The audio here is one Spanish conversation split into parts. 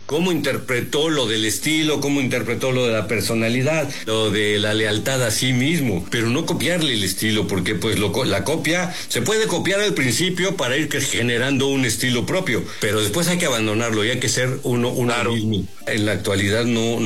cómo interpretó lo del estilo, cómo interpretó lo de la personalidad, lo de la lealtad a sí mismo, pero no copiarle el estilo, porque pues la copia se puede copiar al principio para ir generando un estilo propio, pero después hay que abandonarlo y hay que ser uno claro. mismo. En la actualidad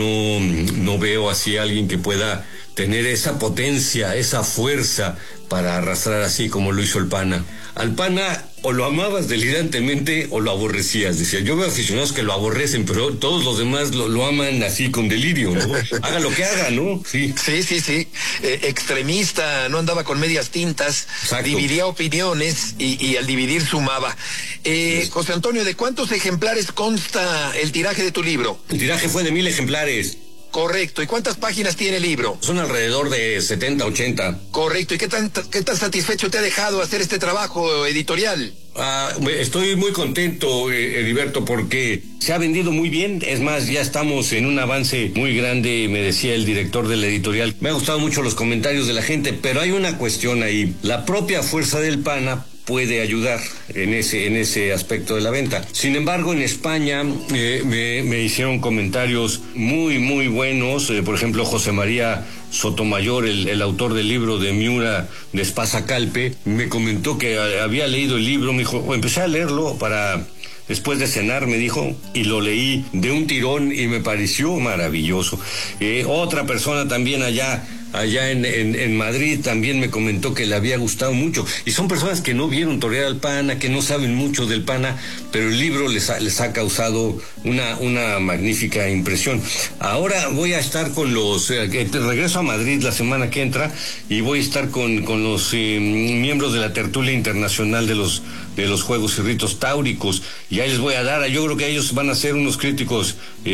no veo así a alguien que pueda tener esa potencia, esa fuerza para arrastrar así como lo hizo el Pana. Al Pana o lo amabas delirantemente o lo aborrecías, decía. Yo veo aficionados que lo aborrecen, pero todos los demás lo aman así con delirio, ¿no? Haga lo que haga, ¿no? Sí. Sí. Extremista, no andaba con medias tintas. Exacto. Dividía opiniones y al dividir sumaba. José Antonio, ¿de cuántos ejemplares consta el tiraje de tu libro? El tiraje fue de 1,000 ejemplares. Correcto. ¿Y cuántas páginas tiene el libro? Son alrededor de 70, 80. Correcto. ¿Y qué tan satisfecho te ha dejado hacer este trabajo editorial? Estoy muy contento, Heriberto, porque se ha vendido muy bien. Es más, ya estamos en un avance muy grande, me decía el director de la editorial. Me han gustado mucho los comentarios de la gente, pero hay una cuestión ahí. La propia fuerza del Pana puede ayudar en ese aspecto de la venta. Sin embargo, en España me hicieron comentarios muy, muy buenos. Por ejemplo, José María Sotomayor, el autor del libro de Miura de Espasa Calpe, me comentó que había leído el libro. Me dijo, empecé a leerlo después de cenar, me dijo, y lo leí de un tirón y me pareció maravilloso. Otra persona también allá en Madrid también me comentó que le había gustado mucho, y son personas que no vieron torear al Pana, que no saben mucho del Pana, pero el libro les ha causado una magnífica impresión. Ahora voy a estar con regreso a Madrid la semana que entra, y voy a estar con los miembros de la tertulia internacional de los Juegos y Ritos Táuricos, y ahí les voy a dar, yo creo que ellos van a ser unos críticos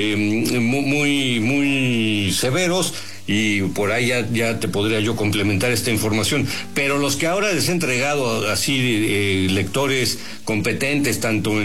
muy, muy severos, y por ahí ya te podría yo complementar esta información. Pero los que ahora les he entregado así lectores competentes, tanto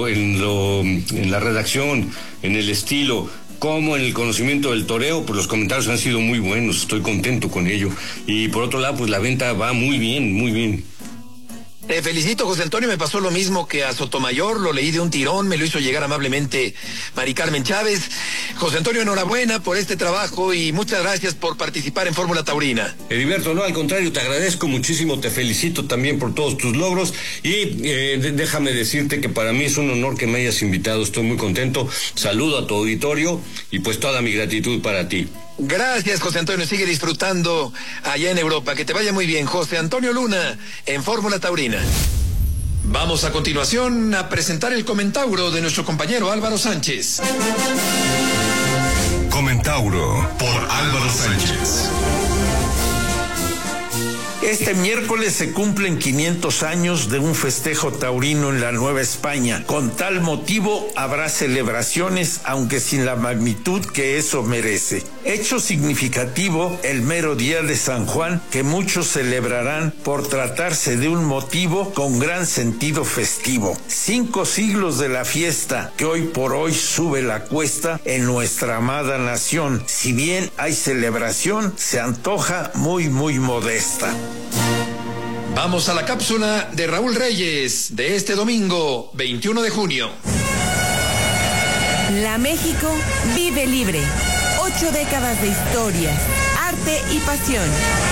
en la redacción, en el estilo, como en el conocimiento del toreo, pues los comentarios han sido muy buenos, estoy contento con ello. Y por otro lado, pues la venta va muy bien, muy bien. Te felicito, José Antonio, me pasó lo mismo que a Sotomayor, lo leí de un tirón, me lo hizo llegar amablemente Mari Carmen Chávez. José Antonio, enhorabuena por este trabajo y muchas gracias por participar en Fórmula Taurina. Heriberto, no, al contrario, te agradezco muchísimo, te felicito también por todos tus logros, y déjame decirte que para mí es un honor que me hayas invitado, estoy muy contento. Saludo a tu auditorio y pues toda mi gratitud para ti. Gracias, José Antonio. Sigue disfrutando allá en Europa. Que te vaya muy bien. José Antonio Luna, en Fórmula Taurina. Vamos a continuación a presentar el Comentauro de nuestro compañero Álvaro Sánchez. Comentauro por Álvaro Sánchez. Este miércoles se cumplen 500 años de un festejo taurino en la Nueva España. Con tal motivo habrá celebraciones, aunque sin la magnitud que eso merece. Hecho significativo el mero día de San Juan, que muchos celebrarán por tratarse de un motivo con gran sentido festivo. 5 siglos de la fiesta que hoy por hoy sube la cuesta en nuestra amada nación. Si bien hay celebración, se antoja muy, muy modesta. Vamos a la cápsula de Raúl Reyes de este domingo, 21 de junio. La México vive libre. 8 décadas de historia, arte y pasión.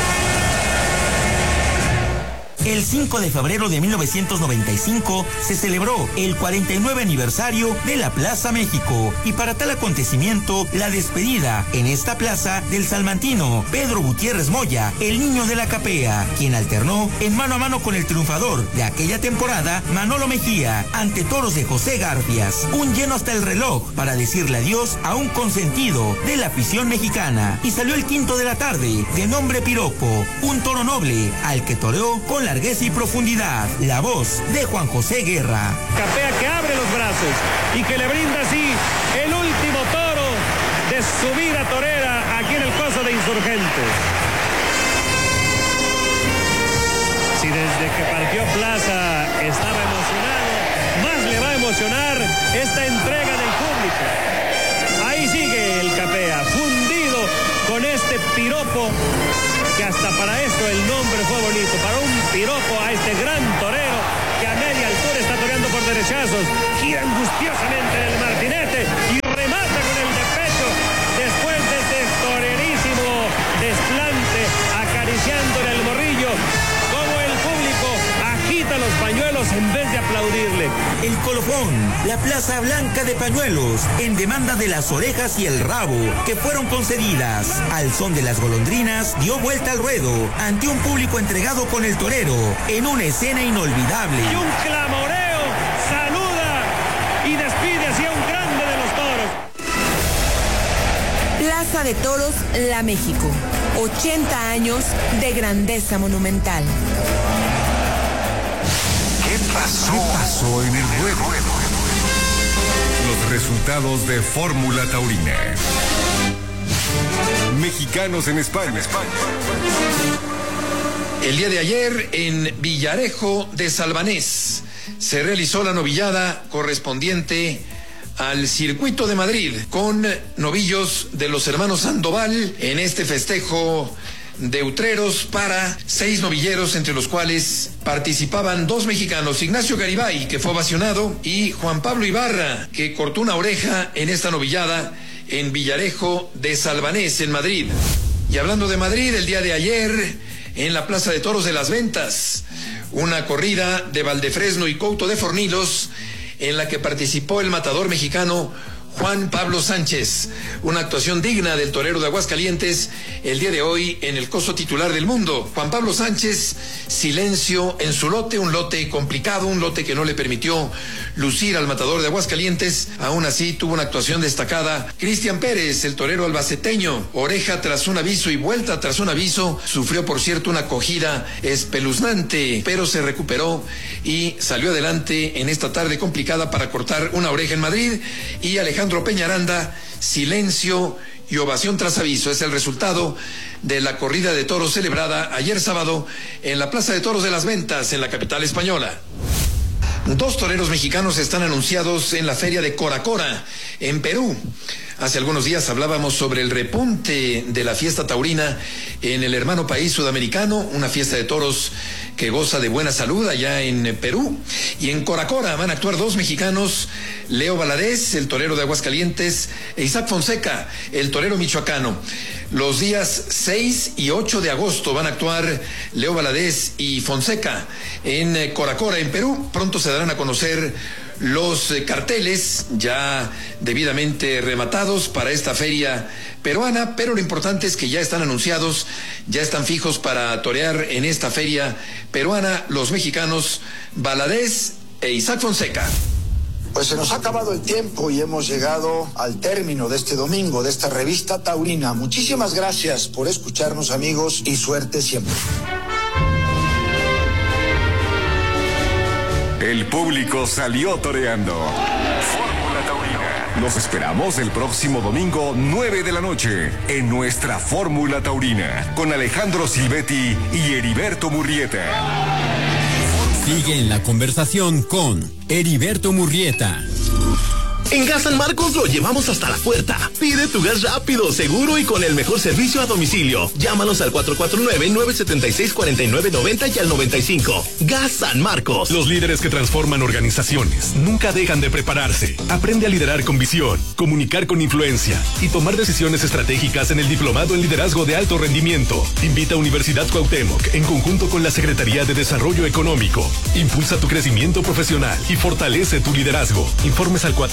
El 5 de febrero de 1995 se celebró el 49 aniversario de la Plaza México, y para tal acontecimiento la despedida en esta plaza del salmantino Pedro Gutiérrez Moya, el niño de la capea, quien alternó en mano a mano con el triunfador de aquella temporada, Manolo Mejía, ante toros de José Garfias. Un lleno hasta el reloj para decirle adiós a un consentido de la afición mexicana, y salió el quinto de la tarde, de nombre Piropo, un toro noble al que toreó con largueza y profundidad. La voz de Juan José Guerra. Capea que abre los brazos y que le brinda así el último toro de su vida torera aquí en el Coso de Insurgentes. Si desde que partió Plaza estaba emocionado, más le va a emocionar esta entrega del público. Ahí sigue el Capea, fundido con este piropo, que hasta para esto el nombre fue bonito, para un piropo a este gran torero que a media altura está toreando por derechazos, gira angustiosamente en el martinete y León, la Plaza Blanca de Pañuelos, en demanda de las orejas y el rabo, que fueron concedidas. Al son de las golondrinas, dio vuelta al ruedo, ante un público entregado con el torero, en una escena inolvidable. Y un clamoreo, saluda y despide así a un grande de los toros. Plaza de Toros La México, 80 años de grandeza monumental. ¿Qué pasó en el ruedo? Los resultados de Fórmula Taurina. Mexicanos en España. El día de ayer en Villarejo de Salvanés se realizó la novillada correspondiente al Circuito de Madrid con novillos de los hermanos Sandoval en este festejo de Utreros para 6 novilleros, entre los cuales participaban 2 mexicanos, Ignacio Garibay, que fue ovacionado, y Juan Pablo Ibarra, que cortó una oreja en esta novillada en Villarejo de Salvanés, en Madrid. Y hablando de Madrid, el día de ayer en la Plaza de Toros de las Ventas, una corrida de Valdefresno y Couto de Fornilos, en la que participó el matador mexicano Juan Pablo Sánchez, una actuación digna del torero de Aguascalientes el día de hoy en el coso titular del mundo. Juan Pablo Sánchez, silencio en su lote, un lote complicado, un lote que no le permitió lucir al matador de Aguascalientes. Aún así tuvo una actuación destacada Cristian Pérez, el torero albaceteño, oreja tras un aviso y vuelta tras un aviso, sufrió por cierto una acogida espeluznante, pero se recuperó y salió adelante en esta tarde complicada para cortar una oreja en Madrid. Y Alejandro Peñaranda, silencio y ovación tras aviso. Es el resultado de la corrida de toros celebrada ayer sábado en la Plaza de Toros de las Ventas, en la capital española. 2 toreros mexicanos están anunciados en la feria de Cora Cora, en Perú. Hace algunos días hablábamos sobre el repunte de la fiesta taurina en el hermano país sudamericano, una fiesta de toros que goza de buena salud allá en Perú. Y en Cora Cora van a actuar 2 mexicanos, Leo Valadez, el torero de Aguascalientes, e Isaac Fonseca, el torero michoacano. Los días 6 y 8 de agosto van a actuar Leo Valadez y Fonseca en Cora Cora, en Perú. Pronto se darán a conocer los carteles ya debidamente rematados para esta feria peruana, pero lo importante es que ya están anunciados, ya están fijos para torear en esta feria peruana los mexicanos Valadez e Isaac Fonseca. Pues se nos ha acabado el tiempo y hemos llegado al término de este domingo, de esta revista taurina. Muchísimas gracias por escucharnos, amigos, y suerte siempre. El público salió toreando. Fórmula Taurina. Los esperamos el próximo domingo, 9 de la noche, en nuestra Fórmula Taurina, con Alejandro Silvetti y Heriberto Murrieta. Sigue en la conversación con Heriberto Murrieta. En Gas San Marcos lo llevamos hasta la puerta. Pide tu gas rápido, seguro y con el mejor servicio a domicilio. Llámanos al 449-976-4990 y al 95. Gas San Marcos. Los líderes que transforman organizaciones nunca dejan de prepararse. Aprende a liderar con visión, comunicar con influencia y tomar decisiones estratégicas en el Diplomado en Liderazgo de Alto Rendimiento. Invita a Universidad Cuauhtémoc en conjunto con la Secretaría de Desarrollo Económico. Impulsa tu crecimiento profesional y fortalece tu liderazgo. Informes al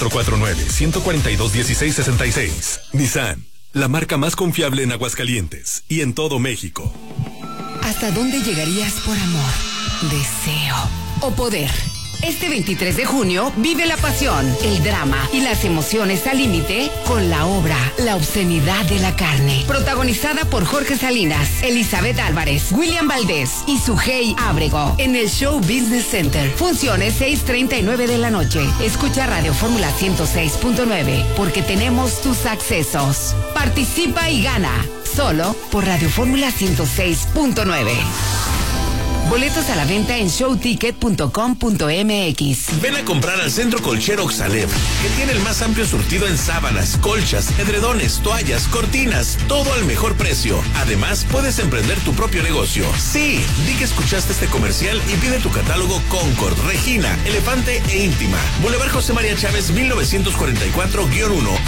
449-142-1666. Nissan, la marca más confiable en Aguascalientes y en todo México. ¿Hasta dónde llegarías por amor, deseo o poder? Este 23 de junio vive la pasión, el drama y las emociones al límite con la obra La obscenidad de la carne, protagonizada por Jorge Salinas, Elizabeth Álvarez, William Valdés y Sujei Ábrego en el Show Business Center. Funciones 6:39 de la noche. Escucha Radio Fórmula 106.9 porque tenemos tus accesos. Participa y gana solo por Radio Fórmula 106.9. Boletos a la venta en showticket.com.mx. Ven a comprar al Centro Colchero Oxalep, que tiene el más amplio surtido en sábanas, colchas, edredones, toallas, cortinas, todo al mejor precio. Además, puedes emprender tu propio negocio. Sí, di que escuchaste este comercial y pide tu catálogo Concord, Regina, Elefante e Íntima. Boulevard José María Chávez, 1944-1.